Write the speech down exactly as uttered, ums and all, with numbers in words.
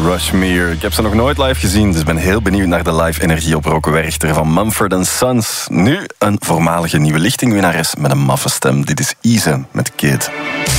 Rushmere. Ik heb ze nog nooit live gezien, dus ben heel benieuwd naar de live energie op Roque Werchter van Mumford and Sons. Nu een voormalige Nieuwe Lichting winnares met een maffe stem. Dit is Ise met Kid.